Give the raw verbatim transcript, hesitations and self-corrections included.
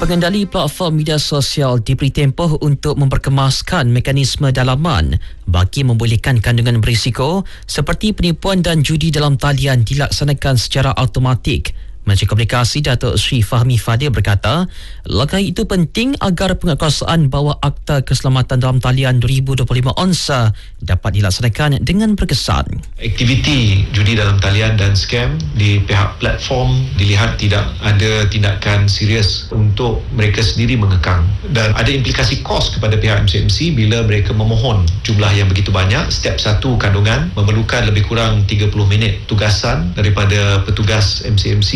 Pengendali platform media sosial diberi tempoh untuk memperkemaskan mekanisme dalaman bagi membolehkan kandungan berisiko seperti penipuan dan judi dalam talian dilaksanakan secara automatik. Menteri Komunikasi Datuk Seri Fahmi Fadil berkata, langkah itu penting agar penguatkuasaan bawah Akta Keselamatan dalam Talian dua ribu dua puluh lima O N S A dapat dilaksanakan dengan berkesan. Aktiviti judi dalam talian dan skam di pihak platform dilihat tidak ada tindakan serius untuk mereka sendiri mengekang, dan ada implikasi kos kepada pihak M C M C bila mereka memohon jumlah yang begitu banyak. Setiap satu kandungan memerlukan lebih kurang tiga puluh minit tugasan daripada petugas M C M C